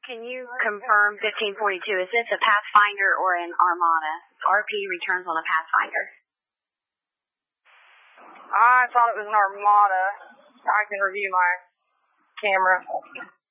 Can you confirm 1542? Is this a Pathfinder or an Armada? RP returns on a Pathfinder. I thought it was an Armada. I can review my camera.